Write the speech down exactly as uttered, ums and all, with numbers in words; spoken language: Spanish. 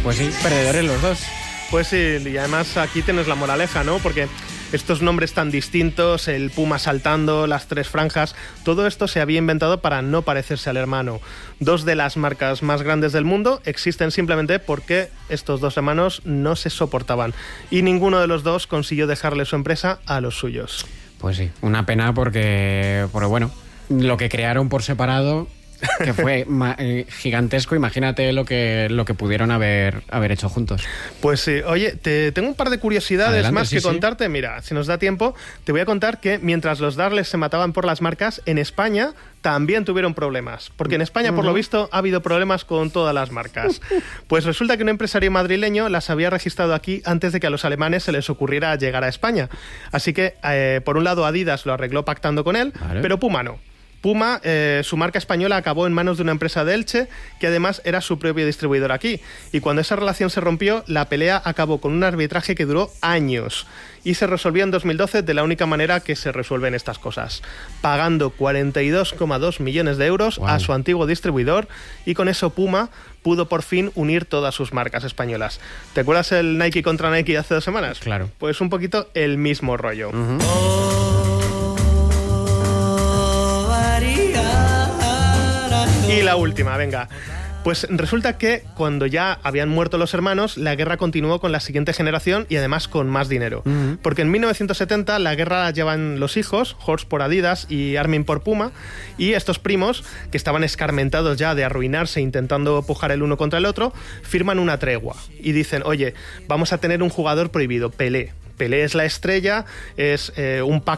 Pues sí, perdedores los dos. Pues sí, y además aquí tienes la moraleja, ¿no? Porque estos nombres tan distintos, el puma saltando, las tres franjas, todo esto se había inventado para no parecerse al hermano. Dos de las marcas más grandes del mundo existen simplemente porque estos dos hermanos no se soportaban y ninguno de los dos consiguió dejarle su empresa a los suyos. Pues sí, una pena porque, porque bueno, lo que crearon por separado, que fue ma- eh, gigantesco, imagínate lo que, lo que pudieron haber, haber hecho juntos. Pues sí, oye, te tengo un par de curiosidades Adelante, más sí, que sí. contarte. Mira, si nos da tiempo, te voy a contar que mientras los Darles se mataban por las marcas, en España también tuvieron problemas. Porque en España, por lo visto, ha habido problemas con todas las marcas. Pues resulta que un empresario madrileño las había registrado aquí antes de que a los alemanes se les ocurriera llegar a España. Así que, eh, por un lado, Adidas lo arregló pactando con él, Vale. pero Puma no. Puma, eh, su marca española acabó en manos de una empresa de Elche que además era su propio distribuidor aquí. Y cuando esa relación se rompió, la pelea acabó con un arbitraje que duró años. Y se resolvió en dos mil doce de la única manera que se resuelven estas cosas, pagando cuarenta y dos coma dos millones de euros Wow. a su antiguo distribuidor, y con eso Puma pudo por fin unir todas sus marcas españolas. ¿Te acuerdas el Nike contra Nike hace dos semanas? Claro. Pues un poquito el mismo rollo. Y la última, venga. Pues resulta que cuando ya habían muerto los hermanos, la guerra continuó con la siguiente generación y además con más dinero. Uh-huh. Porque en mil novecientos setenta la guerra la llevan los hijos, Horst por Adidas y Armin por Puma, y estos primos, que estaban escarmentados ya de arruinarse intentando pujar el uno contra el otro, firman una tregua y dicen, oye, vamos a tener un jugador prohibido, Pelé. Pelé es la estrella, es eh, un pacto